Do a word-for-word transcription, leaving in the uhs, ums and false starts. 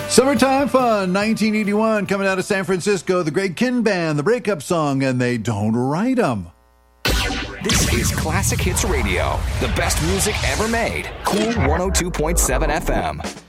Summertime Fun, nineteen eighty-one, coming out of San Francisco, the Greg Kihn Band, the breakup song, and They Don't Write 'Em. This is Classic Hits Radio, the best music ever made. Cool one oh two point seven F M.